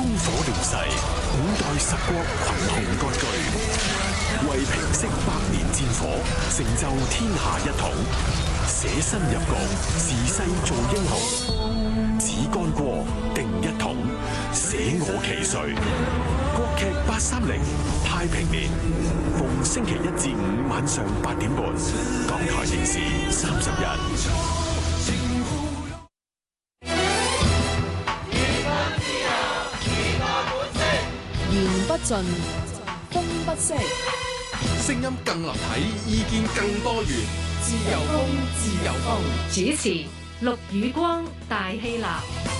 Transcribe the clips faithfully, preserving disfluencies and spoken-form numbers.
火亂世，五代十國群雄割據，為平息百年戰火，成就天下一統。捨身入局，自誓做英雄，只干過定一統，捨我其誰。國劇八三零太平年，逢星期一至五晚上八點半，港台電視三十一。 言不盡，風不息， 聲音更立體，意見更多元。自由風，自由風。 主持：陸宇光、大希臘。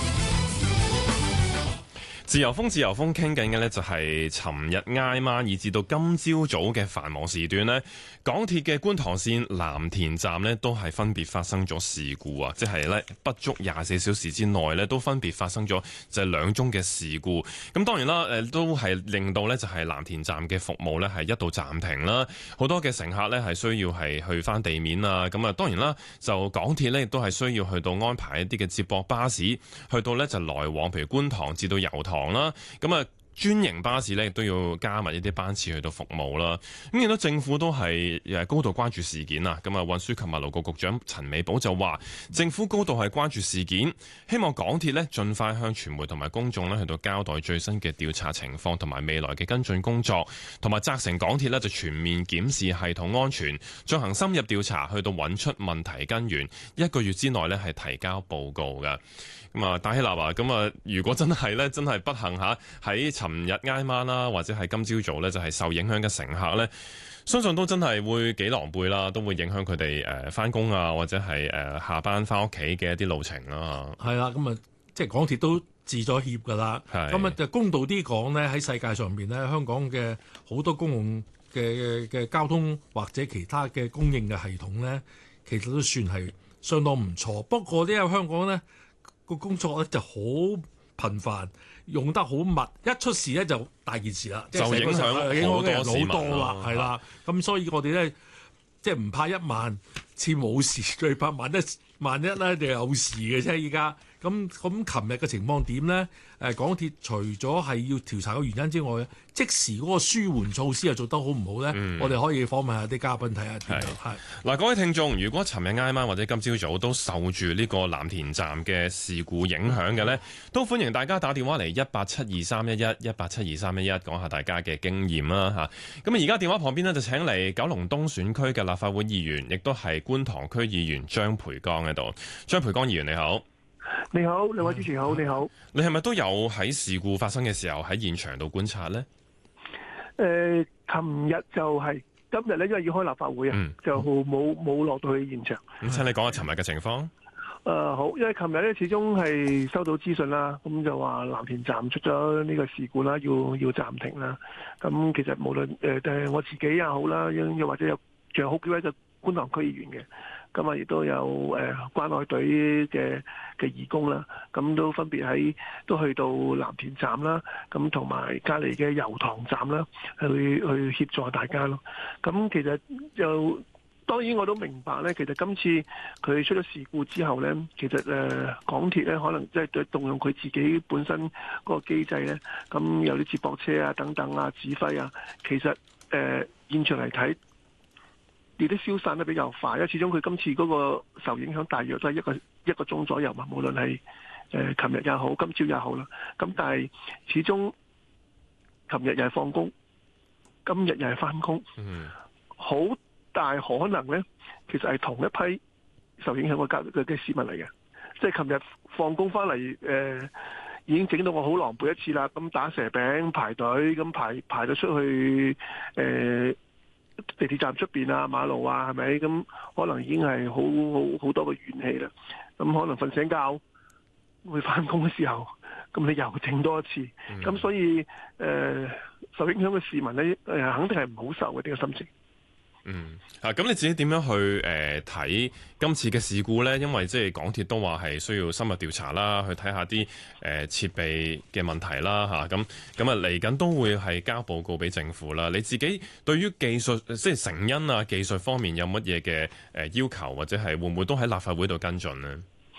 自由風，自由風傾緊嘅呢就係尋日挨晚以至到今朝早嘅繁忙時段呢，港鐵嘅觀塘線藍田站呢都係分別發生咗事故啊！即係呢不足廿四小時之內呢都分別發生咗就係兩宗嘅事故。咁當然啦，誒都係令到呢就係藍田站嘅服務呢係一度暫停啦。好多嘅乘客呢係需要係去返地面啊。咁啊當然啦，就港鐵呢亦都係需要去到安排一啲嘅接駁巴士，去到呢就來往譬如觀塘至到油塘啦，咁啊專營巴士咧亦都要加密一啲班次去到服務啦。咁見到政府都係誒高度關注事件啊。咁啊運輸及物流局局長陳美寶就話，政府高度係關注事件，希望港鐵咧盡快向傳媒同埋公眾咧去到交代最新嘅調查情況同埋未來嘅跟進工作，同埋責成港鐵咧就全面檢視系統安全，進行深入調查，去到揾出問題根源，一個月之內咧係提交報告㗎。咁啊，戴希立啊，咁啊，如果真係咧，真係不幸嚇喺尋日挨晚啦，或者係今朝早咧，就係受影響嘅乘客咧，相信都真係會幾狼狽啦，都會影響佢哋誒翻工啊，或者係誒下班翻屋企嘅一啲路程啦。 係啦，咁啊，即係港鐵都致咗歉㗎啦。咁啊，就公道啲講咧，喺世界上面咧，香港嘅好多公共嘅嘅交通或者其他嘅供應嘅系統咧，其實都算係相當唔錯。不過呢，喺香港咧，個工作咧就好頻繁，用得好密，一出事咧就大件事啦， 就影響好多市民啦，係啦。咁所以我哋咧即係唔怕一萬次冇事，最怕萬一萬一咧就有事嘅啫。依家咁咁，琴日嘅情況點咧？誒，港鐵除咗係要調查嘅原因之外，即時嗰個舒緩措施又做得好唔好咧？嗯、我哋可以訪問下啲嘉賓睇下點樣。係嗱，各位聽眾，如果尋日挨晚或者今朝早都受住呢個藍田站嘅事故影響嘅咧，都歡迎大家打電話嚟一八七二三一一一八七二三一一講下大家嘅經驗啦嚇。咁啊，而家電話旁邊呢，就請嚟九龍東選區嘅立法會議員，亦都係觀塘區議員張培剛喺度。張培剛議員你好。 你好，兩位主持好，你好。 你係咪都有喺事故發生嘅時候喺現場度觀察呢？ 誒、呃，琴日就係、是、今日咧，因為要開立法會啊，嗯、就冇冇落到去現場。咁請你講下尋日嘅情況。誒、 呃，好，因為琴日咧始終係收到資訊啦，咁就話藍田站出咗呢個事故啦，要要暫停啦。咁其實無論誒誒我自己也好啦，又或者有仲有好幾位嘅觀塘區議員嘅。咁啊，亦都有誒關愛隊嘅嘅義工啦，咁都分別喺都去到藍田站啦，咁同埋隔離嘅油塘站啦，去去協助大家咯。咁其實就當然我都明白咧，其實今次佢出咗事故之後咧，其實誒港鐵咧可能即係對動用佢自己本身嗰個機制咧，咁有啲接駁車啊等等啊指揮啊，其實誒、呃、現場嚟睇，亦都消散得比較快，因為始終佢今次嗰個受影響大約都係一個一個鐘左右嘛，無論係誒琴日也好，今朝也好啦。咁但係始終琴日又係放工，今日又係返工，好、mm. 大可能咧，其實係同一批受影響嘅嘅嘅市民嚟嘅。即係琴日放工返嚟，誒、呃、已經整到我好狼狽一次啦。咁打蛇餅排隊，咁排排咗出去誒。呃地鐵站出邊啊，馬路啊，係咪咁？可能已經係好好好多嘅怨氣啦。咁可能瞓醒覺，會翻工嘅時候，咁你又整多一次。咁、嗯、所以誒、呃，受影響嘅市民咧，誒肯定係唔好受嘅呢個心情。 嗯，啊，咁你自己點樣去誒睇、呃、今次嘅事故呢？因為即係港鐵都話係需要深入調查啦，去睇下啲誒設備嘅問題啦，嚇咁咁啊嚟緊都會係交報告俾政府啦。你自己對於技術即係成因啊、技術方面有乜嘢嘅誒要求，或者係會唔會都喺立法會度跟進呢？